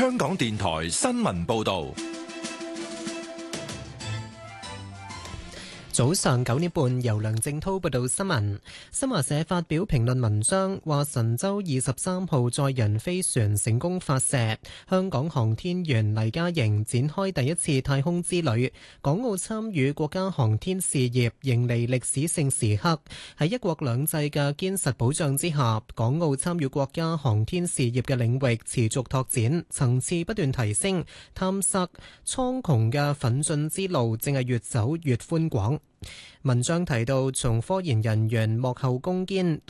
香港電台新聞報道。 早上9點半，由梁正滔報道新聞。新華社發表評論文章，話神舟23號載人飛船成功發射，香港航天員黎嘉瑩展開第一次太空之旅，港澳參與國家航天事業迎嚟歷史性時刻。喺一國兩制嘅堅實保障之下，港澳參與國家航天事業嘅領域持續拓展，層次不斷提升，探索蒼穹嘅奮進之路正係越走越寬廣。文章提到，從科研人員幕後攻堅